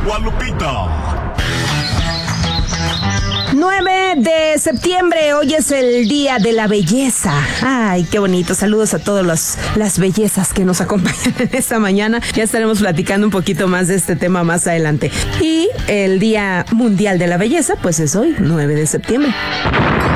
Lupita. 9 de septiembre, hoy es el Día de la Belleza. Ay, qué bonito. Saludos a todas las bellezas que nos acompañan en esta mañana. Ya estaremos platicando un poquito más de este tema más adelante. Y el Día Mundial de la Belleza, pues es hoy, 9 de septiembre.